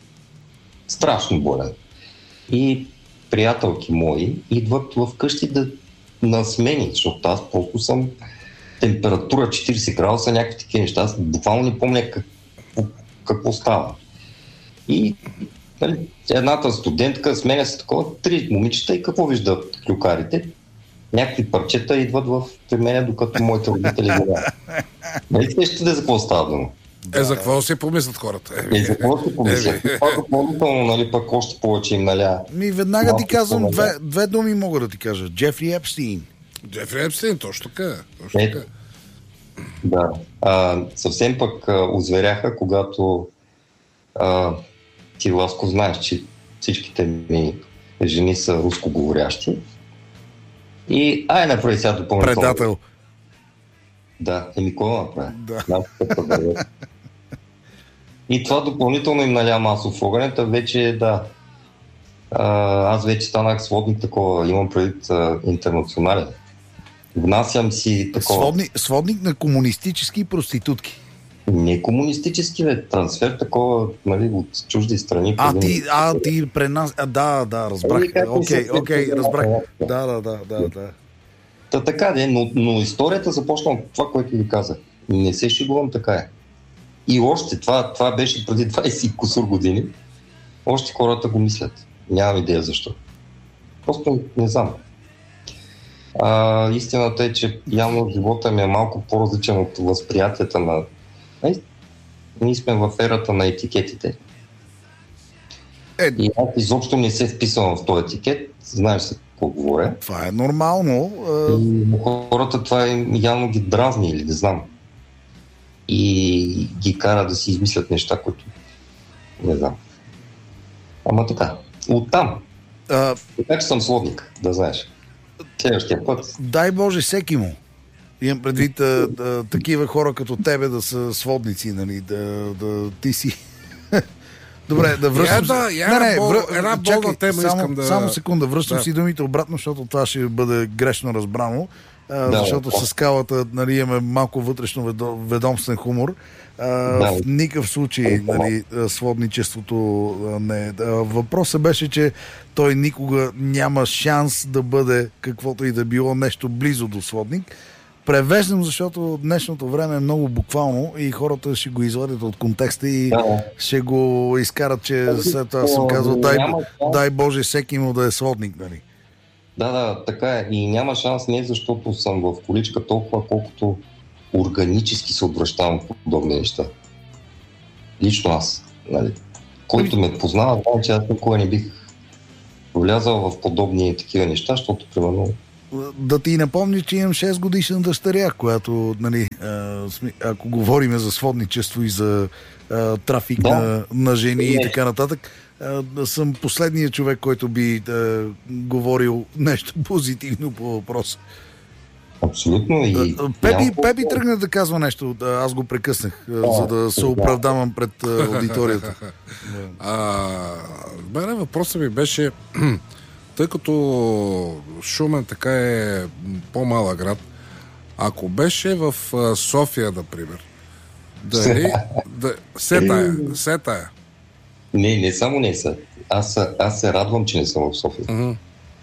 страшно болен. И приятелки мои идват в къщи да на смени, защото аз просто съм температура четирийсет градуса, някакви такива неща. Аз буквално не помня как, какво става. И нали, едната студентка сменя се такова, три момичета и какво виждат клюкарите? Някакви парчета идват в при мен, докато моите родители го нямат. Нали сещате за какво става дума? Е, за какво си помислят хората? И за какво си помислят? Това допълнително, нали, пък още повече им наля. Ми веднага ти Малко казвам, по-назад. две, две думи мога да ти кажа. Джефри Епстин. Джефри Епстин, точно така. Точно Е, така. Да. А, съвсем пък а, озверяха, когато а, ти, Ласко, знаеш, че всичките ми жени са рускоговорящи. И ай, направи сега допълнително. Предател. Да, еми кой го направи? Да. Нашата първа. И това допълнително им наля масов огън, та вече да. А, аз вече станах сводник такова, имам предвид а, интернационален. Внасям си такова. Сводник, сводник на комунистически проститутки. Не комунистически, бе, трансфер такова, нали, от чужди страни. А преди- ти, а, ти пренас... А, да, да, разбрах. Ами, как ми Окей, се окей, сетих, разбрах. да. Да, да, да, да, да. Та така де, но, но историята започна от това, което ви казах. Не се шегувам, така е. И още, това, това беше преди двайсет и кусур години, още хората го мислят. Нямам идея защо. Просто не знам. А, истината е, че явно живота ми е малко по-различен от възприятията на... Ай, ние сме в ерата на етикетите. Е, И аз изобщо не се вписвам в този етикет, знаеш се какво говоря. това е нормално. а, И хората това им явно ги дразни или не знам. И ги кара да си измислят неща, които не знам. Ама така. Оттам. а, Така че съм сводник, да знаеш. Следващия път. Дай Боже всеки му. Имам предвид а, да, такива хора като тебе да са сводници, нали, да, да ти си... Добре, да връщам... Я да, я бол- една болна тема само, искам да- Само секунда, връщам да. си думите обратно, защото това ще бъде грешно разбрано. а, да, защото да. с скалата, нали, имаме малко вътрешно ведо- ведомствен хумор. А, Да. в никакъв случай, нали, сводничеството не е. Въпросът беше, че той никога няма шанс да бъде каквото и да било нещо близо до сводник. Превеждам, защото днешното време е много буквално и хората ще го извадят от контекста и Да. ще го изкарат, че след това съм казал, дай, дай Боже всеки му да е сводник, нали? Да, да, така е. И няма шанс не защото съм в количка толкова, колкото органически се отвръщавам по подобни неща. Лично аз. Нали. Който ме познава, знае, че аз никога не бих влязал в подобни такива неща, защото примерно... Да ти напомня, че имам шест годишна дъщеря, която, нали, ако говорим за сводничество и за а, трафик да. на, на жени не. и така нататък, а, съм последният човек, който би а, говорил нещо позитивно по въпроса. Абсолютно. И Пепи, няма... Пепи тръгна да казва нещо, аз го прекъснах, а, за да се оправдавам пред а, аудиторията. А, мене въпросът ми беше, тъй като Шумен така е по-малък град, ако беше в София, например, дали... да, се тая, се тая. Не, не само не са. Аз, аз се радвам, че не съм в София. Uh-huh.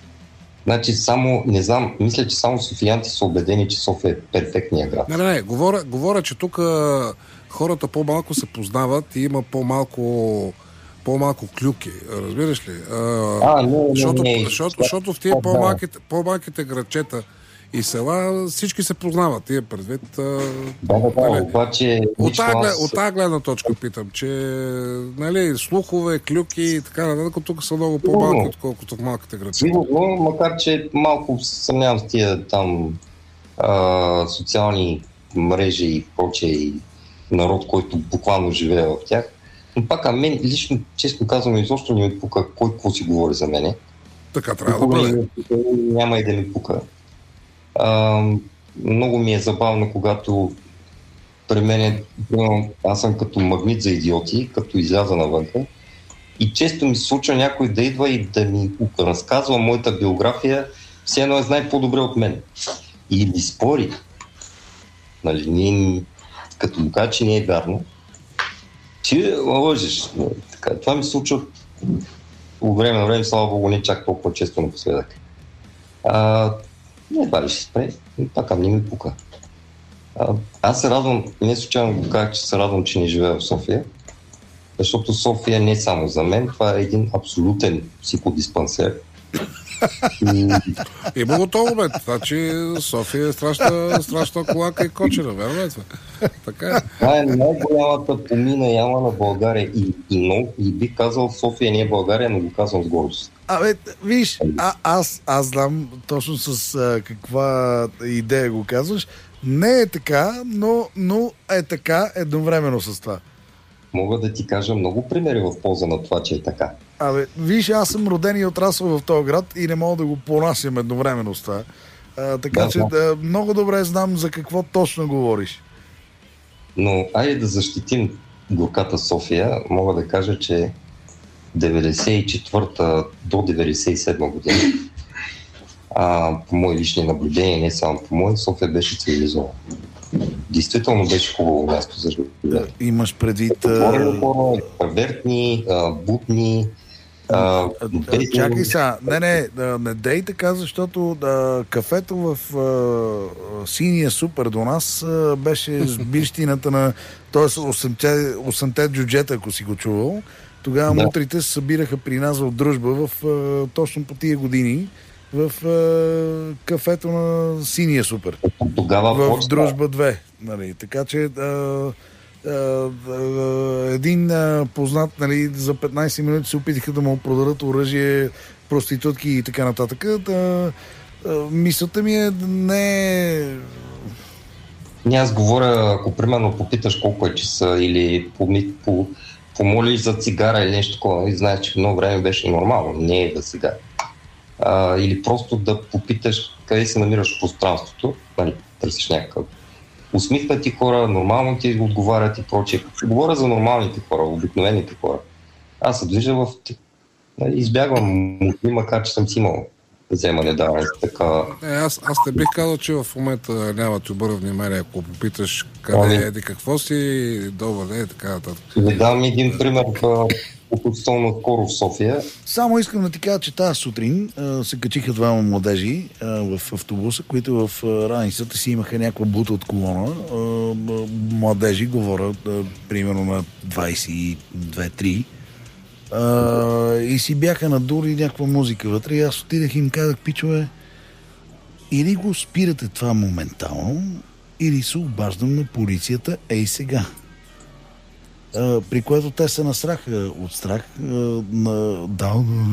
Значи само, не знам, мисля, че само софиянти са убедени, че София е перфектния град. Не, не, не, говоря, говоря че тук хората по-малко се познават и има по-малко по-малко клюки, разбираш ли? А, а, не, не, защото, не, защото, защото в тия по-малките, по-малките градчета и села всички се познават. Тия предвид... Да, да, да, обаче... От тази аз... глед, гледна точка питам, че нали, слухове, клюки и така нататък, тук са много по-малки, отколкото в малките градчета. Сигурно, макар че малко съмнявам с тия там а, социални мрежи и прочее и народ, който буквално живее в тях. Но пак, а мен лично, честно казвам, изобщо не ми пука кой какво си говори за мене. Така трябва да бъде. Няма и да ми пука. А, много ми е забавно, когато при мен, аз съм като магнит за идиоти, като изляза навънка. И често ми се случва някой да идва и да ми разказва моята биография, все едно е знае по-добре от мен. И ми спори. Нали, ние, като му кажа, че не е вярно, че лъжеш. Така, това ми се случва по време на време, слава Богу, не чак толкова често напоследък. А, не, това ли ще спре, пак не ми пука. А, аз се радвам, не случайно го казах, че се радвам, че не живея в София, защото София не е само за мен, това е един абсолютен психодиспансер. Има го този момент. Значи София е страшна, страшна колака и кочера, верно е това? Така е. Това е най-голямата помина яма на България и, и, но, и бих казал, София не е България, но го казвам с гордост. Абе, виж, а, аз, аз знам точно с а, каква идея го казваш. Не е така, но, но е така едновременно с това. Мога да ти кажа много примери в полза на това, че е така. Абе, виж, аз съм роден и отрасъл в този град и не мога да го понасям едновременно с това. А, така да, че да, много добре знам за какво точно говориш. Но айде да защитим горката София. Мога да кажа, че деветдесет и четвърта до деветдесет и седма година, а, по мои лични наблюдения, не само по мои, София беше цивилизована. Действително беше хубаво място за живота. Да, имаш предвид... Хора, интровертни, бутни... А, чакай сега, не, не, не дей така, защото да, кафето в а, синия супер до нас а, беше сбирщината на, т.е. осемте джуджета, ако си го чувал. Тогава да. Мутрите се събираха при нас в дружба в, а, точно по тия години в а, кафето на синия супер. Тогава в почта... дружба две. Нали? Така че а, Uh, uh, един uh, познат, нали, за петнайсет минути се опитаха да му продадат оръжие, проститутки и така нататък. Uh, uh, мисълта ми е не... Не, аз говоря, ако примерно попиташ колко е часа или по, помолиш за цигара или нещо такова, и знаеш, че много време беше нормално, не е да сега. Uh, или просто да попиташ къде се намираш в пространството, нали, търсиш някакъв усмихнати хора, нормално ти отговарят и прочее. Говоря за нормалните хора, обикновените хора. Аз се движа в... Избягвам мутли, макар че съм си имал вземане даване така. Е, аз, аз не бих казал, че в момента няма ти обърна внимание, ако попиташ къде Ами... еди, какво си, добър ден и така нататък. Ще ви дам един пример относително скоро в София. Само искам да ти кажа, че тази сутрин а, се качиха двама младежи а, в автобуса, които в а, раницата си имаха някаква бута от колона. А, младежи, говоря, а, примерно на двайсет и две-три. Uh, и си бяха надули някаква музика вътре и аз отидах и им казах: пичове, или го спирате това моментално, или се обаждам на полицията ей сега. Uh, при което те се насраха от страх. Uh, на... да,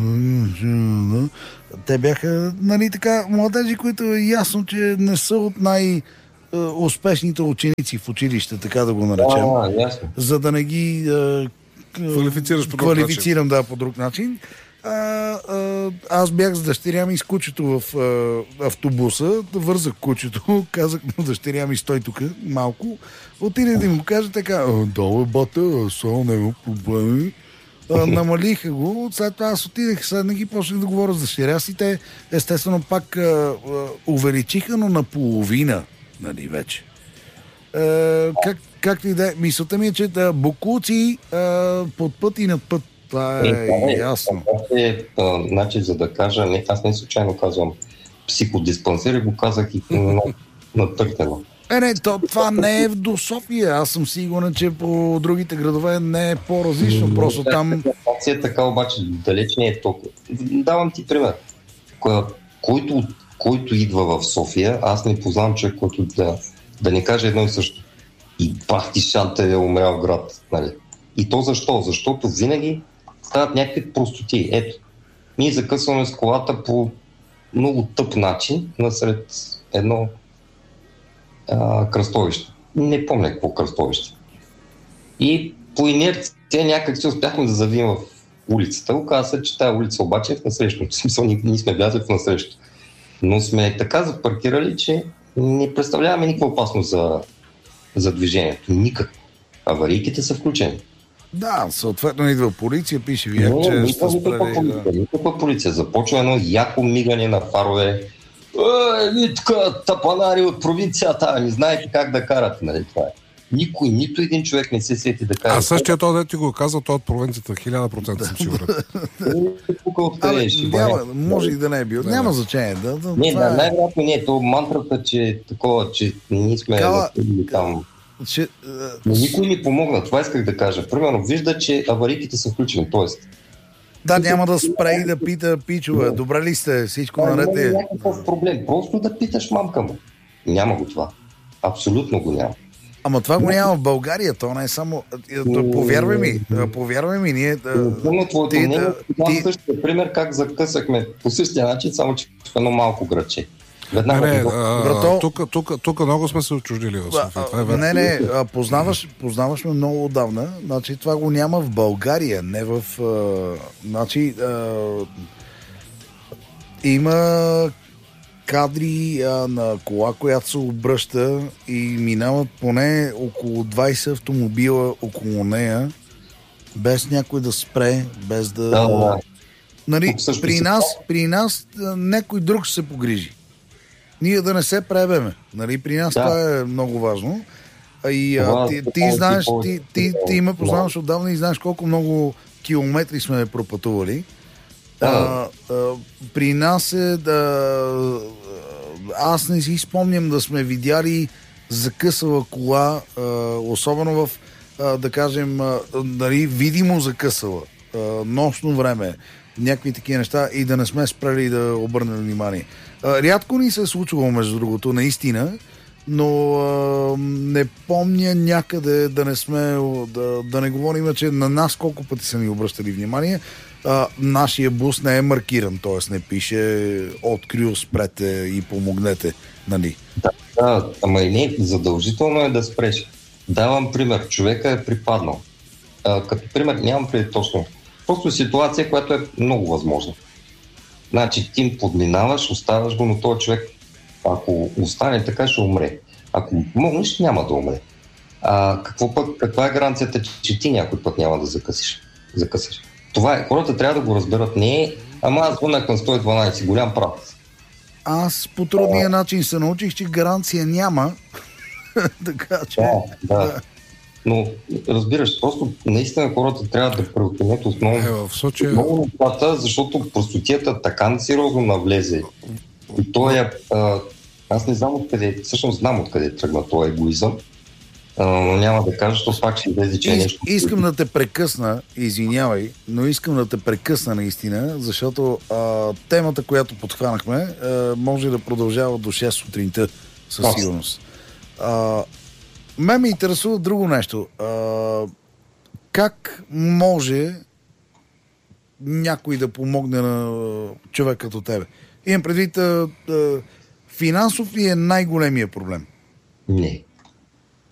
да, те бяха, нали така, младежи, които е ясно, че не са от най- успешните ученици в училище, така да го наречем. А, ясно. За да не ги uh, Квалифицираш по друг квалифицирам, начин. да, по друг начин. А, а, аз бях с дъщеря ми с кучето в а, автобуса, вързах кучето, казах на дъщеря ми: стой тук малко. Отиде да им го кажа така: долу бата, сол, няма проблеми. А, намалиха го, след това аз отидех, седнах и почнах да говоря с дъщеря си. Те естествено пак а, а, увеличиха, но наполовина, нали, вече. А, как Както и да е, мисълта ми е, че да, бокуци а, под път и над път. Това е, е, е ясно. Е, а, значи, за да кажа, не, аз не случайно казвам психодиспансер, и го казах и натъртено. Е, не, то, това не е до София. Аз съм сигурен, че по другите градове не е по-различно. Просто там... Е така, обаче далеч не е толкова. Давам ти пример. Който, който идва в София, аз не познавам човек, който да, да не каже едно и също. И бах ти шанта е умрял град. Нали? И то защо? Защото винаги стават някакви простоти. Ето, ние закъсваме с колата по много тъп начин насред едно а, кръстовище. Не помня какво кръстовище. И по инерция някак си успяхме да завием в улицата. Оказва се, че тази улица обаче е в насрещното. В смисъл, ние, ние сме влязли в насреща. Но сме така запаркирали, че не представляваме никаква опасност за за движението. Никак. Аварийките са включени. Да, съответно идва полиция, пише ви, че не, сте спрели. Да. Никаква полиция. Започва едно яко мигане на фарове. Е, така, тапанари от провинцията, не знаете как да карате, нали това е. Никой, нито един човек не се сети да кара. А същия той, да ти го казал, той от провинцията, хиляда процента съм сигурен. Абе, няма, може и да не е бил. Няма значение. Да, да, не, да, е... най-вероятно не е. То мантрата, че такова, че ние сме Кала... там. Че, Но никой ни помогна, това исках да кажа. Примерно, вижда, че аварийките са включени, т.е. Да, няма да спре и да пита: пичове, добре ли сте, всичко наред е? Няма някакъв проблем, просто да питаш мамка му. Няма го това. Абсолютно го няма. Ама това го няма в България, то не е само... Повярвай ми, повярвай ми, ние... Помня твоето мнение, ти... същия пример как закъсахме по същия начин, само че в едно малко градче. Веднага, не, не, а, тук, тук, тук много сме се отчуждили в София. Това е не, не, а, познаваш, познаваш ме много отдавна. Значи това го няма в България, не в... А, значи а, има кадри а, на кола, която се обръща и минават поне около двайсет автомобила около нея, без някой да спре, без да... Да, да. Нали, при нас, при нас а, някой друг ще се погрижи. Ние да не се пребеме. Нали, при нас да. Това е много важно. А и а, ти, ти знаеш, ти, ти, ти ме познаваш отдавна и знаеш колко много километри сме пропътували. Да. А, а, при нас е да... Аз не си спомням да сме видяли закъсала кола, а, особено в, а, да кажем, а, нали, видимо закъсала. А, нощно време. Някакви такива неща и да не сме спрели да обърнем внимание. А, рядко ни се е случвало, между другото, наистина, но а, не помня някъде да не сме, да, да не говорим, че на нас колко пъти са ни обръщали внимание. А, нашия бус не е маркиран, т.е. не пише открил, спрете и помогнете, нали? Да, да, ама и не, задължително е да спреш. Давам пример, човека е припаднал. А, като пример нямам преди точно. Просто ситуация, която е много възможна. Значи ти им подминаваш, оставаш го, но този човек, ако остане така, ще умре. Ако помогнеш, няма да умре. А какво пък, каква е гаранцията, че ти някой път няма да закъсиш? закъсиш? Това е, хората трябва да го разберат. Не е Ама аз звънах на сто и дванадесет, голям прав. Аз по трудния начин се научих, че гаранция няма. Така че... Да, да. Но, разбираш, просто наистина хората трябва да преоценят основно Е, в случая... много нещата, защото простотията така сериозно навлезе. И той е... А, аз не знам откъде, всъщност знам откъде тръгна този егоизъм, а, но няма да кажа, защото пак ще излезе, че е нещо... Искам да те прекъсна, извинявай, но искам да те прекъсна наистина, защото а, темата, която подхванахме, а, може да продължава до шест сутринта със сигурност. А, Ме ме интересува друго нещо. А, как може някой да помогне на човек като тебе? Имам предвид, а, а, финансов ли е най-големия проблем? Не.